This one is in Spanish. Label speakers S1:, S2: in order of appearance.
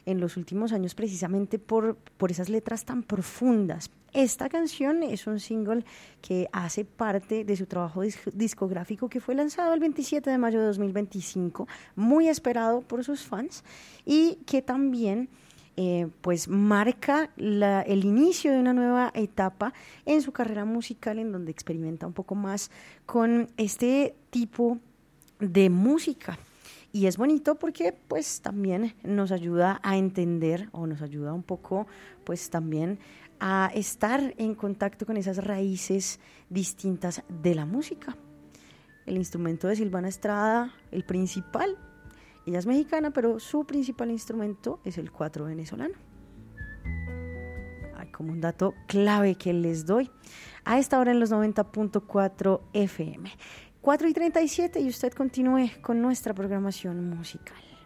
S1: en los últimos años precisamente por esas letras tan profundas. Esta canción es un single que hace parte de su trabajo discográfico que fue lanzado el 27 de mayo de 2025, muy esperado por sus fans y que también pues marca el inicio de una nueva etapa en su carrera musical, en donde experimenta un poco más con este tipo de música. Y es bonito porque pues también nos ayuda a entender, o nos ayuda un poco pues también a estar en contacto con esas raíces distintas de la música. El instrumento de Silvana Estrada, el principal, ella es mexicana, pero su principal instrumento es el cuatro venezolano. Hay como un dato clave que les doy a esta hora en los 90.4 FM. 4:37 y usted continúe con nuestra programación musical.